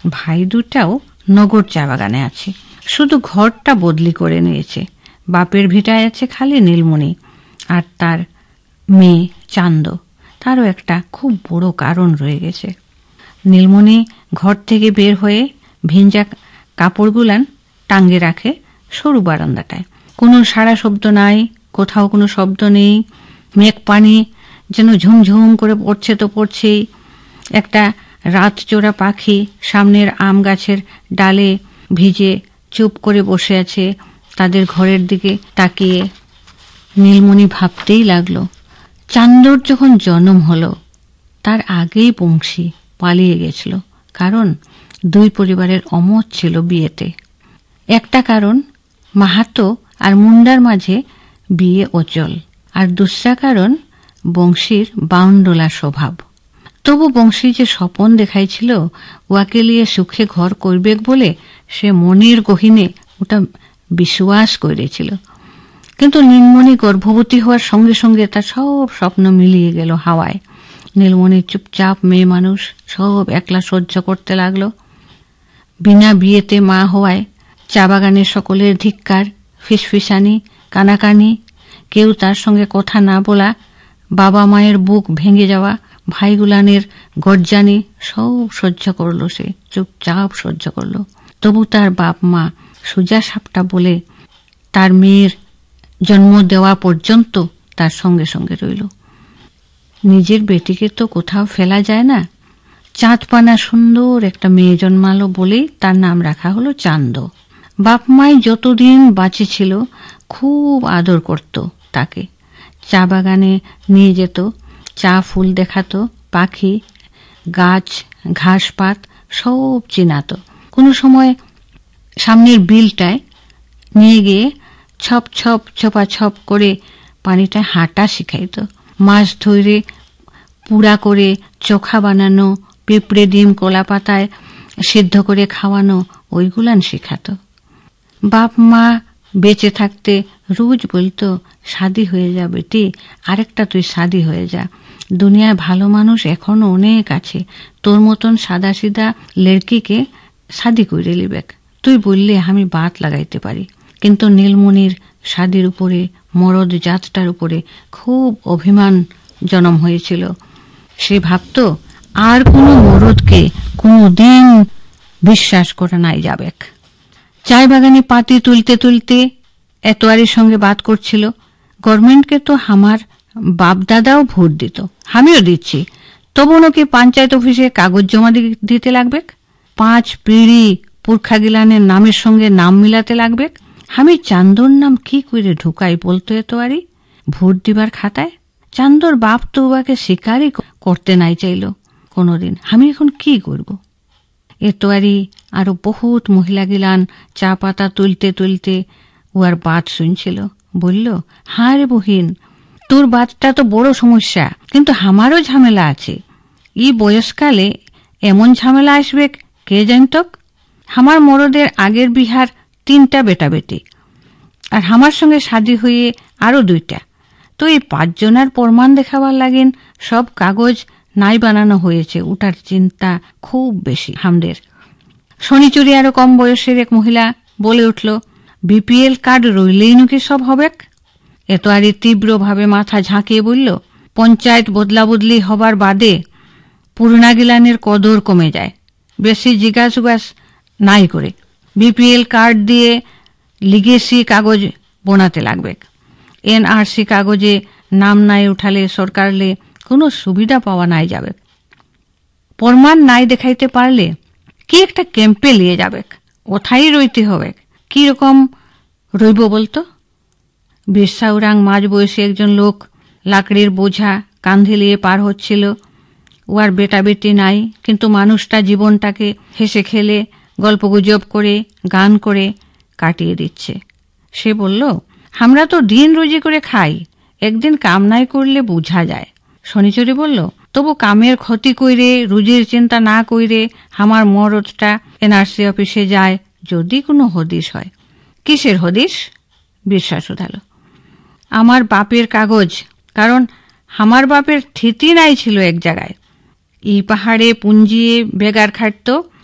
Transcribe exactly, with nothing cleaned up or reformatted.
ভাই দুটাও নগর চা বাগানে আছে, শুধু ঘরটা বদলি করে নিয়েছে। বাপের ভিটায় আছে খালি নীলমণি আর তার মেয়ে চান্দ। তারও একটা খুব বড় কারণ রয়ে গেছে। নীলমণি ঘর থেকে বের হয়ে ভিঞ্জা কাপড়গুলান টাঙ্গে রাখে সরু বারান্দাটায়। কোনো সারা শব্দ নাই, কোথাও কোনো শব্দ নেই। মেঘ পানি যেন ঝুমঝুম করে পড়ছে তো পড়ছেই। একটা রাত চোরা পাখি সামনের আম গাছের ডালে ভিজে চুপ করে বসে আছে তাদের ঘরের দিকে তাকিয়ে। নীলমণি ভাবতেই লাগলো, চান্দর যখন জন্ম হলো তার আগেই বংশী পালিয়ে গেছিল, কারণ দুই পরিবারের অমত ছিল বিয়েতে। একটা কারণ মাহাতো আর মুন্ডার মাঝে বিয়ে অচল, আর দুসরা কারণ বংশীর বাউন্ডোলা স্বভাব। তবু বংশী যে স্বপন দেখাইছিল ওয়াকে লিয়ে সুখে ঘর করবে বলে, সে মনের গহীনে ওটা বিশ্বাস করেছিল। কিন্তু নীলমণি গর্ভবতী হওয়ার সঙ্গে সঙ্গে তার সব স্বপ্ন মিলিয়ে গেল হাওয়ায়। নীলমণি চুপচাপ মেয়ে মানুষ, সব একলা সহ্য করতে লাগলো। বিনা বিয়েতে মা হওয়ায় চা বাগানের সকলের ধিক্কার, ফিসফিসানি, কানাকানি, কেউ তার সঙ্গে কথা না বলা, বাবা মায়ের বুক ভেঙে যাওয়া, ভাইগুলানের গর্জানি, সব সহ্য করলো সে, চুপচাপ সহ্য করলো। তবু তার বাপ মা সুজা সাপটা বলে তার মেয়ের জন্ম দেওয়া পর্যন্ত তার সঙ্গে সঙ্গে রইল। নিজের বেটিকে তো কোথাও ফেলা যায় না। চাঁদপানা সুন্দর একটা মেয়ে জন্মালো বলেই তার নাম রাখা হলো চান্দ। বাপ মাই যতদিন বাঁচে ছিল খুব আদর করত তাকে। চা বাগানে নিয়ে যেত, চা ফুল দেখাতো, পাখি, গাছ, ঘাসপাত সব চিনাতো। কোনো সময় সামনের বিলটায় নিয়ে গিয়ে ছপ ছপ ছপা ছপ করে পানিটা হাঁটা শিখাইত। মাছ ধরে পুড়া করে চোখা বানানো, পিঁপড়ে ডিম কলা পাতায় সিদ্ধ করে খাওয়ানো, ওইগুলান শেখাতো। বাপ মা বেঁচে থাকতে রোজ বলতো, শাদি হয়ে যা বেটি, আরেকটা তুই শাদি হয়ে যা। দুনিয়ায় ভালো মানুষ এখনো অনেক আছে, তোর মতন সাদা সিধা লেড়কিকে শাদি করে লিবেক। তুই বললে আমি বাত লাগাইতে পারি। কিন্তু নীলমণির শাদির উপরে, মরদ জাতটার উপরে খুব অভিমান জন্ম হয়েছিল। সে ভাবত আর কোনো মরদকে কোনো দিন বিশ্বাস করা নাই যাবেক। চায় বাগানে পাতি তুলতে তুলতে এতোয়ারির সঙ্গে বাত করছিল, গভর্নমেন্টকে তো আমার বাপ দাদাও ভোট দিত, আমিও দিচ্ছি, তবু নাকি পঞ্চায়েত অফিসে কাগজ জমা দিতে লাগবে, পাঁচ পিঁড়ি পুরখা গিলানের নামের সঙ্গে নাম মিলাতে লাগবে। আমি চান্দর নাম কি করে ঢুকাই বলতো এতোয়ারি ভোট দিবার খাতায়? চান্দর বাপ তো উহাকে স্বীকারই করতে নাই চাইল কোনোদিন। আমি এখন কি করব? এতোয়ারি আরো বহুত মহিলা গিলান চা পাতা তুলতে তুলতে উহার বাত শুনছিল। বলল, হ্যাঁ রে বহিন, তোর বাতটা তো বড় সমস্যা, কিন্তু আমারও ঝামেলা আছে। ই বয়সকালে এমন ঝামেলা আসবে কে জানতক? আমার মরদের আগের বিহার তিনটা বেটা বেটি, আর আমার সঙ্গে শাদি হয়ে আরো দুইটা। তো এই পাঁচজনের প্রমাণ দেখাবার লাগেন সব কাগজ নাই বানানো হয়েছে, ওটার চিন্তা খুব বেশি আমাদের। শনিচুরি আরো কম বয়সের এক মহিলা বলে উঠল, বিপিএল কার্ড রইলেই নাকি সব হবে? এত আরই তীব্রভাবে মাথা ঝাঁকিয়ে বলল, পঞ্চায়েত বদলা বদলি হবার বাদে পুরনা গিলানের কদর কমে যায়, বেশি জিজ্ঞাসুগাস নাই করে বিপিএল কার্ড দিয়ে লিগেসি কাগজ বোনাতে লাগবে। এনআরসি কাগজে নাম নাই উঠালে সরকারলে কোনো সুবিধা পাওয়া নাই যাবে। প্রমাণ নাই দেখাইতে পারলে কি একটা ক্যাম্পে নিয়ে যাবে, ওথাই রইতে হবে। কি রকম রইব বলতো? বিরসাউরাং মাঝ বয়সী একজন লোক লাকড়ির বোঝা কাঁধে নিয়ে পার হচ্ছিল। ওর বেটা বেটি নাই, কিন্তু মানুষটা জীবনটাকে হেসে খেলে গল্পগুজব করে গান করে কাটিয়ে দিচ্ছে। সে বলল, আমরা তো দিন রুজি করে খাই, একদিন কাম নাই করলে বুঝা যায়। শনিচুরি বলল, তবু কামের ক্ষতি কইরে রুজির চিন্তা না কইরে আমার মরদটা এনআরসি অফিসে যায়, যদি কোনো হদিশ হয়। কিসের হদিশ? বিশ্বাস উঠালো, আমার বাপের কাগজ। কারণ আমার বাপের থিতি নাই ছিল এক জায়গায়, ই পাহাড়ে পুঞ্জিয়ে বেগার খাটত,